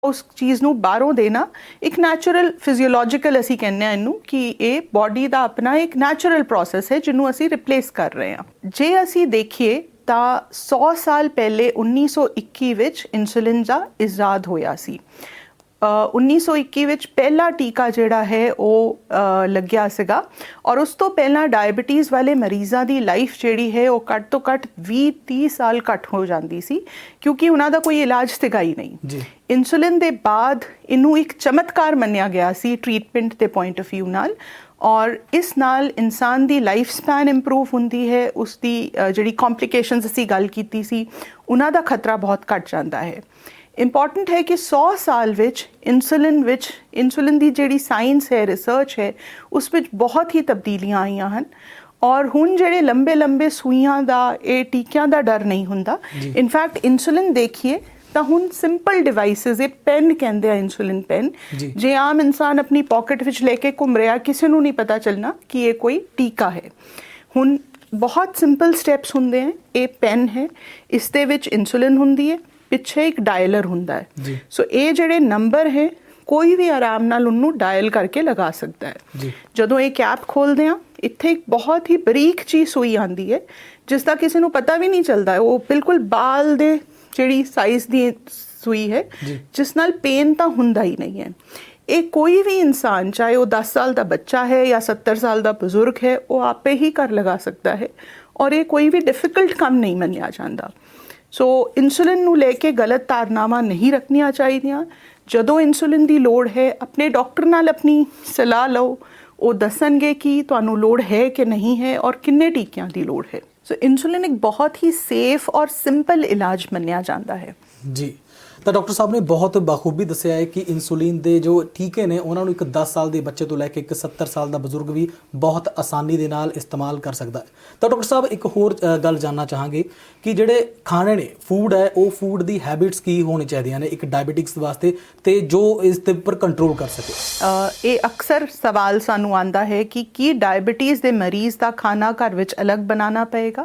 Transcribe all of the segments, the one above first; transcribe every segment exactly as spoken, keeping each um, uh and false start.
ਉਸ ਚੀਜ਼ ਨੂੰ ਬਾਹਰੋਂ ਦੇਣਾ ਇੱਕ ਨੈਚੁਰਲ ਫਿਜ਼ੀਓਲੋਜੀਕਲ ਅਸੀਂ ਕਹਿੰਦੇ ਹਾਂ ਇਹਨੂੰ ਕਿ ਇਹ ਬਾਡੀ ਦਾ ਆਪਣਾ ਇੱਕ ਨੈਚੁਰਲ ਪ੍ਰੋਸੈਸ ਹੈ ਜਿਹਨੂੰ ਅਸੀਂ ਰਿਪਲੇਸ ਕਰ ਰਹੇ ਹਾਂ। ਜੇ ਅਸੀਂ ਦੇਖੀਏ ਤਾਂ ਸੌ ਸਾਲ ਪਹਿਲੇ ਉੱਨੀ ਸੌ ਇੱਕੀ ਵਿੱਚ ਇਨਸੂਲਿਨ ਦਾ ਇਜਾਦ ਹੋਇਆ ਸੀ। ਉੱਨੀ ਸੌ ਇੱਕੀ ਵਿੱਚ ਪਹਿਲਾ ਟੀਕਾ ਜਿਹੜਾ ਹੈ ਉਹ ਲੱਗਿਆ ਸੀਗਾ ਔਰ ਉਸ ਤੋਂ ਪਹਿਲਾਂ ਡਾਇਬਟੀਜ਼ ਵਾਲੇ ਮਰੀਜ਼ਾਂ ਦੀ ਲਾਈਫ ਜਿਹੜੀ ਹੈ ਉਹ ਘੱਟ ਤੋਂ ਘੱਟ ਵੀਹ ਤੀਹ ਸਾਲ ਘੱਟ ਹੋ ਜਾਂਦੀ ਸੀ ਕਿਉਂਕਿ ਉਹਨਾਂ ਦਾ ਕੋਈ ਇਲਾਜ ਸੀਗਾ ਹੀ ਨਹੀਂ। ਇਨਸੂਲਿਨ ਦੇ ਬਾਅਦ ਇਹਨੂੰ ਇੱਕ ਚਮਤਕਾਰ ਮੰਨਿਆ ਗਿਆ ਸੀ ਟ੍ਰੀਟਮੈਂਟ ਦੇ ਪੁਆਇੰਟ ਆਫ ਵਿਊ ਨਾਲ ਔਰ ਇਸ ਨਾਲ ਇਨਸਾਨ ਦੀ ਲਾਈਫ ਸਪੈਨ ਇੰਪਰੂਵ ਹੁੰਦੀ ਹੈ, ਉਸ ਦੀ ਜਿਹੜੀ ਕੰਪਲਿਕੇਸ਼ਨਸ ਅਸੀਂ ਗੱਲ ਕੀਤੀ ਸੀ ਉਹਨਾਂ ਦਾ ਖਤਰਾ ਬਹੁਤ ਘੱਟ ਜਾਂਦਾ ਹੈ। ਇੰਪੋਰਟੈਂਟ ਹੈ ਕਿ ਸੌ ਸਾਲ ਵਿੱਚ ਇਨਸੂਲਿਨ ਵਿੱਚ ਇਨਸੂਲਿਨ ਦੀ ਜਿਹੜੀ ਸਾਇੰਸ ਹੈ ਰਿਸਰਚ ਹੈ ਉਸ ਵਿੱਚ ਬਹੁਤ ਹੀ ਤਬਦੀਲੀਆਂ ਆਈਆਂ ਹਨ ਔਰ ਹੁਣ ਜਿਹੜੇ ਲੰਬੇ ਲੰਬੇ ਸੂਈਆਂ ਦਾ ਇਹ ਟੀਕਿਆਂ ਦਾ ਡਰ ਨਹੀਂ ਹੁੰਦਾ। ਇਨਫੈਕਟ ਇਨਸੂਲਿਨ ਦੇਖੀਏ ਤਾਂ ਹੁਣ ਸਿੰਪਲ ਡਿਵਾਈਸਿਸ ਇਹ ਪੈਨ ਕਹਿੰਦੇ ਆ ਇਨਸੂਲਿਨ ਪੈਨ ਜੇ ਆਮ ਇਨਸਾਨ ਆਪਣੀ ਪਾਕਟ ਵਿੱਚ ਲੈ ਕੇ ਘੁੰਮ ਰਿਹਾ ਕਿਸੇ ਨੂੰ ਨਹੀਂ ਪਤਾ ਚੱਲਣਾ ਕਿ ਇਹ ਕੋਈ ਟੀਕਾ ਹੈ। ਹੁਣ ਬਹੁਤ ਸਿੰਪਲ ਸਟੈਪਸ ਹੁੰਦੇ ਹੈ। ਇਹ ਪੈਨ ਹੈ, ਇਸ ਦੇ ਵਿੱਚ ਇਨਸੂਲਿਨ ਹੁੰਦੀ ਹੈ, ਪਿੱਛੇ ਇੱਕ ਡਾਇਲਰ ਹੁੰਦਾ ਹੈ। ਸੋ ਇਹ ਜਿਹੜੇ ਨੰਬਰ ਹੈ ਕੋਈ ਵੀ ਆਰਾਮ ਨਾਲ ਉਹਨੂੰ ਡਾਇਲ ਕਰਕੇ ਲਗਾ ਸਕਦਾ ਹੈ। ਜਦੋਂ ਇਹ ਕੈਪ ਖੋਲਦੇ ਆ ਇੱਥੇ ਇੱਕ ਬਹੁਤ ਹੀ ਬਰੀਕ ਜਿਹੀ ਸੂਈ ਆਉਂਦੀ ਹੈ ਜਿਸ ਦਾ ਕਿਸੇ ਨੂੰ ਪਤਾ ਵੀ ਨਹੀਂ ਚੱਲਦਾ, ਉਹ ਬਿਲਕੁਲ ਬਾਲ ਦੇ ਜਿਹੜੀ ਸਾਈਜ਼ ਦੀ ਸੂਈ ਹੈ ਜਿਸ ਨਾਲ ਪੇਨ ਤਾਂ ਹੁੰਦਾ ਹੀ ਨਹੀਂ ਹੈ। ਇਹ ਕੋਈ ਵੀ ਇਨਸਾਨ ਚਾਹੇ ਉਹ ਦਸ ਸਾਲ ਦਾ ਬੱਚਾ ਹੈ ਜਾਂ ਸੱਤਰ ਸਾਲ ਦਾ ਬਜ਼ੁਰਗ ਹੈ ਉਹ ਆਪੇ ਹੀ ਕਰ ਲਗਾ ਸਕਦਾ ਹੈ ਔਰ ਇਹ ਕੋਈ ਵੀ ਡਿਫਿਕਲਟ ਕੰਮ ਨਹੀਂ ਮੰਨਿਆ ਜਾਂਦਾ। ਸੋ ਇਨਸੂਲਿਨ ਨੂੰ ਲੈ ਕੇ ਗਲਤ ਧਾਰਨਾਵਾਂ ਨਹੀਂ ਰੱਖਣੀਆਂ ਚਾਹੀਦੀਆਂ। ਜਦੋਂ ਇਨਸੂਲਿਨ ਦੀ ਲੋੜ ਹੈ ਆਪਣੇ ਡਾਕਟਰ ਨਾਲ ਆਪਣੀ ਸਲਾਹ ਲਓ, ਉਹ ਦੱਸਣਗੇ ਕਿ ਤੁਹਾਨੂੰ ਲੋੜ ਹੈ ਕਿ ਨਹੀਂ ਹੈ ਔਰ ਕਿੰਨੇ ਟੀਕਿਆਂ ਦੀ ਲੋੜ ਹੈ। ਸੋ ਇਨਸੂਲਿਨ ਇੱਕ ਬਹੁਤ ਹੀ ਸੇਫ ਔਰ ਸਿੰਪਲ ਇਲਾਜ ਮੰਨਿਆ ਜਾਂਦਾ ਹੈ। ਜੀ ਤਾਂ ਡਾਕਟਰ ਸਾਹਿਬ ਨੇ ਬਹੁਤ ਬਾਖੂਬੀ ਦੱਸਿਆ ਹੈ ਕਿ ਇਨਸੂਲਿਨ ਦੇ ਜੋ ਟੀਕੇ ਨੇ ਉਹਨਾਂ ਨੂੰ ਇੱਕ ਦਸ ਸਾਲ ਦੇ ਬੱਚੇ ਤੋਂ ਲੈ ਕੇ ਇੱਕ ਸੱਤਰ ਸਾਲ ਦਾ ਬਜ਼ੁਰਗ ਵੀ ਬਹੁਤ ਆਸਾਨੀ ਦੇ ਨਾਲ ਇਸਤੇਮਾਲ ਕਰ ਸਕਦਾ ਹੈ। ਤਾਂ ਡਾਕਟਰ ਸਾਹਿਬ ਇੱਕ ਹੋਰ ਗੱਲ ਜਾਣਨਾ ਚਾਹਾਂਗੇ ਕਿ ਜਿਹੜੇ ਖਾਣੇ ਨੇ ਫੂਡ ਹੈ ਉਹ ਫੂਡ ਦੀ ਹੈਬਿਟਸ ਕੀ ਹੋਣੀ ਚਾਹੀਦੀਆਂ ਨੇ ਇੱਕ ਡਾਇਬਟਿਕਸ ਵਾਸਤੇ ਤੇ ਜੋ ਇਸ ਦੇ ਉੱਪਰ ਕੰਟਰੋਲ ਕਰ ਸਕੇ। ਇਹ ਅਕਸਰ ਸਵਾਲ ਸਾਨੂੰ ਆਉਂਦਾ ਹੈ ਕਿ ਕੀ ਡਾਇਬਟੀਜ਼ ਦੇ ਮਰੀਜ਼ ਦਾ ਖਾਣਾ ਘਰ ਵਿੱਚ ਅਲੱਗ ਬਣਾਉਣਾ ਪਏਗਾ।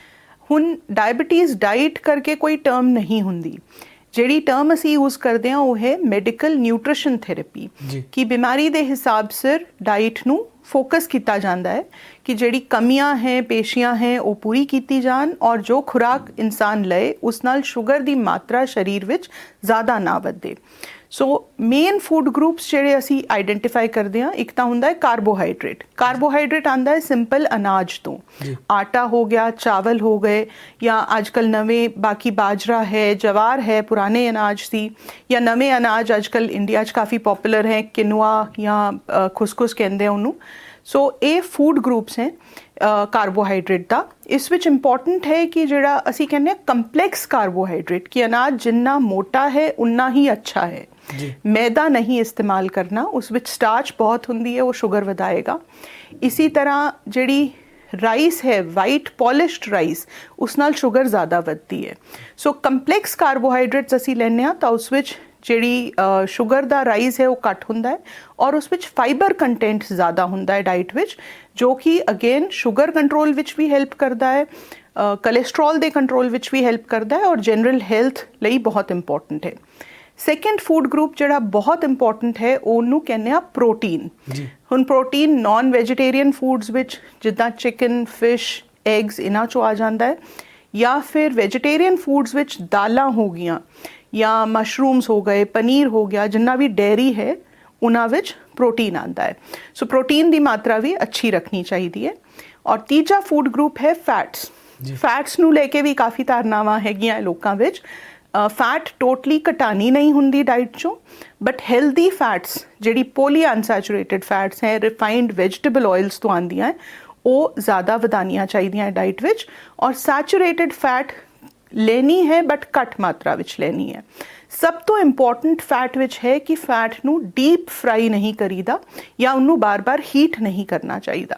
ਹੁਣ ਡਾਇਬਟੀਜ਼ ਡਾਈਟ ਕਰਕੇ ਕੋਈ ਟਰਮ ਨਹੀਂ ਹੁੰਦੀ। ਜਿਹੜੀ ਟਰਮ ਅਸੀਂ ਯੂਜ਼ ਕਰਦੇ ਹਾਂ ਉਹ ਹੈ ਮੈਡੀਕਲ ਨਿਊਟ੍ਰੀਸ਼ਨ ਥੈਰੇਪੀ ਕਿ ਬਿਮਾਰੀ ਦੇ ਹਿਸਾਬ ਸਿਰ ਡਾਈਟ ਨੂੰ ਫੋਕਸ ਕੀਤਾ ਜਾਂਦਾ ਹੈ ਕਿ ਜਿਹੜੀ ਕਮੀਆਂ ਹੈ ਪੇਸ਼ੀਆਂ ਹੈ ਉਹ ਪੂਰੀ ਕੀਤੀ ਜਾਣ ਔਰ ਜੋ ਖੁਰਾਕ ਇਨਸਾਨ ਲਏ ਉਸ ਨਾਲ ਸ਼ੂਗਰ ਦੀ ਮਾਤਰਾ ਸਰੀਰ ਵਿੱਚ ਜ਼ਿਆਦਾ ਨਾ ਵਧੇ। ਸੋ ਮੇਨ ਫੂਡ ਗਰੁੱਪਸ ਜਿਹੜੇ ਅਸੀਂ ਆਈਡੈਂਟੀਫਾਈ ਕਰਦੇ ਹਾਂ ਇੱਕ ਤਾਂ ਹੁੰਦਾ ਹੈ ਕਾਰਬੋਹਾਈਡਰੇਟ। ਕਾਰਬੋਹਾਈਡਰੇਟ ਆਉਂਦਾ ਹੈ ਸਿੰਪਲ ਅਨਾਜ ਤੋਂ, ਆਟਾ ਹੋ ਗਿਆ, ਚਾਵਲ ਹੋ ਗਏ ਜਾਂ ਅੱਜ ਕੱਲ੍ਹ ਨਵੇਂ ਬਾਕੀ ਬਾਜਰਾ ਹੈ, ਜਵਾਰ ਹੈ ਪੁਰਾਣੇ ਅਨਾਜ ਸੀ ਜਾਂ ਨਵੇਂ ਅਨਾਜ ਅੱਜ ਕੱਲ੍ਹ ਇੰਡੀਆ 'ਚ ਕਾਫੀ ਪੋਪੂਲਰ ਹੈ ਕਿਨੂਆ ਜਾਂ ਖੁਸਖੁਸ ਕਹਿੰਦੇ ਆ ਉਹਨੂੰ। ਸੋ ਇਹ ਫੂਡ ਗਰੁੱਪਸ ਹੈ ਕਾਰਬੋਹਾਈਡਰੇਟ ਦਾ। ਇਸ ਵਿੱਚ ਇੰਪੋਰਟੈਂਟ ਹੈ ਕਿ ਜਿਹੜਾ ਅਸੀਂ ਕਹਿੰਦੇ ਹਾਂ ਕੰਪਲੈਕਸ ਕਾਰਬੋਹਾਈਡਰੇਟ ਕਿ ਅਨਾਜ ਜਿੰਨਾ ਮੋਟਾ ਹੈ ਉਨਾ ਹੀ ਅੱਛਾ ਹੈ। ਮੈਦਾ ਨਹੀਂ ਇਸਤੇਮਾਲ ਕਰਨਾ, ਉਸ ਵਿੱਚ ਸਟਾਰਚ ਬਹੁਤ ਹੁੰਦੀ ਹੈ ਉਹ ਸ਼ੂਗਰ ਵਧਾਏਗਾ। ਇਸੀ ਤਰ੍ਹਾਂ ਜਿਹੜੀ ਰਾਈਸ ਹੈ ਵਾਈਟ ਪੋਲਿਸ਼ਡ ਰਾਈਸ ਉਸ ਨਾਲ ਸ਼ੂਗਰ ਜ਼ਿਆਦਾ ਵੱਧਦੀ ਹੈ। ਸੋ ਕੰਪਲੈਕਸ ਕਾਰਬੋਹਾਈਡਰੇਟਸ ਅਸੀਂ ਲੈਂਦੇ ਹਾਂ ਤਾਂ ਉਸ ਵਿੱਚ ਜਿਹੜੀ ਸ਼ੂਗਰ ਦਾ ਰਾਈਸ ਹੈ ਉਹ ਘੱਟ ਹੁੰਦਾ ਹੈ ਔਰ ਉਸ ਵਿੱਚ ਫਾਈਬਰ ਕੰਟੈਂਟ ਜ਼ਿਆਦਾ ਹੁੰਦਾ ਹੈ ਡਾਈਟ ਵਿੱਚ ਜੋ ਕਿ ਅਗੇਨ ਸ਼ੂਗਰ ਕੰਟਰੋਲ ਵਿੱਚ ਵੀ ਹੈਲਪ ਕਰਦਾ ਹੈ, ਕੋਲੇਸਟਰੋਲ ਦੇ ਕੰਟਰੋਲ ਵਿੱਚ ਵੀ ਹੈਲਪ ਕਰਦਾ ਹੈ ਔਰ ਜਨਰਲ ਹੈਲਥ ਲਈ ਬਹੁਤ ਇੰਪੋਰਟੈਂਟ ਹੈ। ਸੈਕਿੰਡ ਫੂਡ ਗਰੁੱਪ ਜਿਹੜਾ ਬਹੁਤ ਇੰਪੋਰਟੈਂਟ ਹੈ ਉਹਨੂੰ ਕਹਿੰਦੇ ਆ ਪ੍ਰੋਟੀਨ। ਹੁਣ ਪ੍ਰੋਟੀਨ ਨਾਨ ਵੈਜੀਟੇਰੀਅਨ ਫੂਡਸ ਵਿੱਚ ਜਿੱਦਾਂ ਚਿਕਨ, ਫਿਸ਼, ਐਗਸ ਇਹਨਾਂ 'ਚੋਂ ਆ ਜਾਂਦਾ ਹੈ ਜਾਂ ਫਿਰ ਵੈਜੀਟੇਰੀਅਨ ਫੂਡਸ ਵਿੱਚ ਦਾਲਾਂ ਹੋ ਗਈਆਂ ਜਾਂ ਮਸ਼ਰੂਮਸ ਹੋ ਗਏ, ਪਨੀਰ ਹੋ ਗਿਆ, ਜਿੰਨਾ ਵੀ ਡੇਅਰੀ ਹੈ ਉਹਨਾਂ ਵਿੱਚ ਪ੍ਰੋਟੀਨ ਆਉਂਦਾ ਹੈ। ਸੋ ਪ੍ਰੋਟੀਨ ਦੀ ਮਾਤਰਾ ਵੀ ਅੱਛੀ ਰੱਖਣੀ ਚਾਹੀਦੀ ਹੈ। ਔਰ ਤੀਜਾ ਫੂਡ ਗਰੁੱਪ ਹੈ ਫੈਟਸ। ਫੈਟਸ ਨੂੰ ਲੈ ਕੇ ਵੀ ਕਾਫੀ ਧਾਰਨਾਵਾਂ ਹੈਗੀਆਂ ਲੋਕਾਂ ਵਿੱਚ। ਫੈਟ ਟੋਟਲੀ ਘਟਾਣੀ ਨਹੀਂ ਹੁੰਦੀ ਡਾਈਟ 'ਚੋਂ ਬਟ ਹੈਲਦੀ ਫੈਟਸ ਜਿਹੜੀ ਪੋਲੀ ਅਨਸੈਚੂਰੇਟਡ ਫੈਟਸ ਹੈ ਰਿਫਾਈਨਡ ਵੈਜੀਟੇਬਲ ਆਇਲਸ ਤੋਂ ਆਉਂਦੀਆਂ ਹੈ ਉਹ ਜ਼ਿਆਦਾ ਵਧਾਉਣੀਆਂ ਚਾਹੀਦੀਆਂ ਡਾਈਟ ਵਿੱਚ ਔਰ ਸੈਚੂਰੇਟਡ ਫੈਟ ਲੈਣੀ ਹੈ ਬਟ ਘੱਟ ਮਾਤਰਾ ਵਿੱਚ ਲੈਣੀ ਹੈ। ਸਭ ਤੋਂ ਇੰਪੋਰਟੈਂਟ ਫੈਟ ਵਿੱਚ ਹੈ ਕਿ ਫੈਟ ਨੂੰ ਡੀਪ ਫਰਾਈ ਨਹੀਂ ਕਰੀਦਾ ਜਾਂ ਉਹਨੂੰ ਬਾਰ-ਬਾਰ ਹੀਟ ਨਹੀਂ ਕਰਨਾ ਚਾਹੀਦਾ।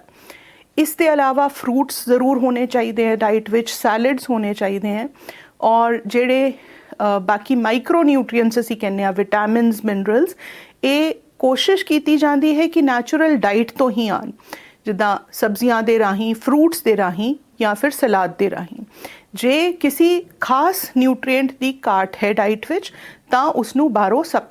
ਇਸ ਦੇ ਇਲਾਵਾ ਫਰੂਟਸ ਜ਼ਰੂਰ ਹੋਣੇ ਚਾਹੀਦੇ ਹੈ ਡਾਈਟ ਵਿੱਚ, ਸੈਲਡਸ ਹੋਣੇ ਚਾਹੀਦੇ ਹੈ ਔਰ ਜਿਹੜੇ ਬਾਕੀ ਮਾਈਕਰੋ ਨਿਊਟਰੀਐਂਟਸ ਅਸੀਂ ਕਹਿੰਦੇ ਹਾਂ ਵਿਟਾਮਿਨਸ, ਮਿਨਰਲਸ, ਇਹ ਕੋਸ਼ਿਸ਼ ਕੀਤੀ ਜਾਂਦੀ ਹੈ ਕਿ ਨੈਚੁਰਲ ਡਾਈਟ ਤੋਂ ਹੀ ਆਉਣ ਜਿੱਦਾਂ ਸਬਜ਼ੀਆਂ ਦੇ ਰਾਹੀਂ, ਫਰੂਟਸ ਦੇ ਰਾਹੀਂ ਜਾਂ ਫਿਰ ਸਲਾਦ ਦੇ ਰਾਹੀਂ। ਜੇ ਕਿਸੇ ਖਾਸ ਨਿਊਟ੍ਰੀਐਂਟ ਦੀ ਘਾਟ ਹੈ ਡਾਈਟ ਵਿੱਚ ਤਾਂ ਉਸ ਨੂੰ ਬਾਹਰੋਂ